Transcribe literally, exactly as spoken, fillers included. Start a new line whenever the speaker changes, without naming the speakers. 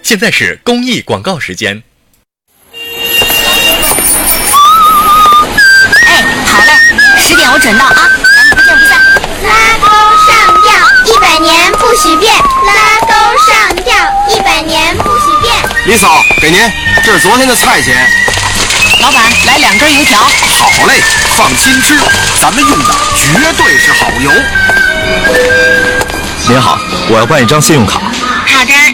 现在是公益广告时间。
哎，好嘞，十点我准到啊，咱们不见不散。
拉钩上吊，一百年不许变。拉钩上吊，一百年不许变。
李嫂，给您，这是昨天的菜钱。
老板，来两根油条。
好嘞，放心吃，咱们用的绝对是好油。
您好，我要办一张信用卡。
好的，